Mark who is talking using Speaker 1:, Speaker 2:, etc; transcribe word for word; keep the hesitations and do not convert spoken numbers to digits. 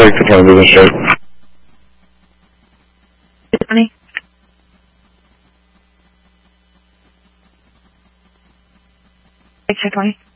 Speaker 1: Like to kind of moving straight.
Speaker 2: twenty. Check twenty.